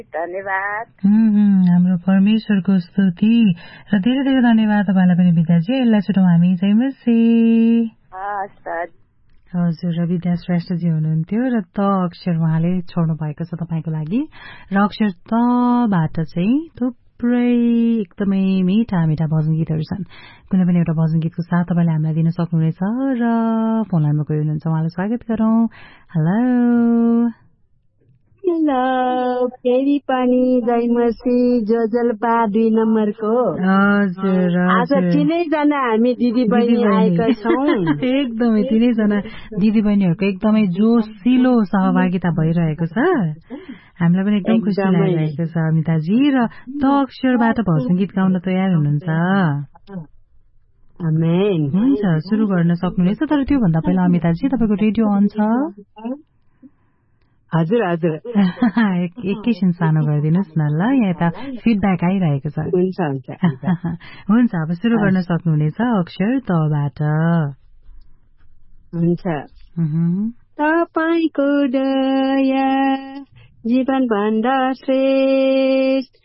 धन्यवाद। हाम्रो परमेश्वरको स्तुति र धेरै धेरै धन्यवाद तपाईँलाई पनि विद्याजी। यसलाई छुटौँ हामी जय मसीह। हजुर र विद्या श्रेष्ठजी हुनुहुन्थ्यो र त अक्षर उहाँले छोड्नु भएको छ तपाईँको लागि र अक्षर तबाट चाहिँ थुप्रै एकदमै मिठा मिठा भजन गीतहरू छन्। कुनै पनि एउटा भजन गीतको साथ तपाईँले हामीलाई दिन सक्नुहुनेछ र फोन लाइनमा कोही हुनुहुन्छ उहाँलाई स्वागत गरौँ। हेलो फेरि पनि जय मसीह जोजलपा 2 नम्बरको। हजुर आज 3जना हामी दिदी बहिनी आएका छौँ। एकदमै 3जना दिदी बहिनीहरूको एकदमै जोसिलो सहभागिता भइरहेको छ। हामीलाई पनि एकदम खुसी लागिरहेको छ अमिताजी। र त अक्षरबाट भजन गीत गाउन तयार हुनुहुन्छ? हुन्छ सुरु गर्न सक्नुहुनेछ। तर त्योभन्दा पहिला अमिताजी तपाईँको रेडियो अन छ? हजुर हजुर एकैछिन सानो गरिदिनुहोस् न ल, यहाँ यता फिडब्याक आइरहेको छ। हुन्छ अब सुरु गर्न सक्नुहुनेछ अक्षर तबाट। हुन्छ। तपाईको दया जीवन भन्दा श्रेष्ठ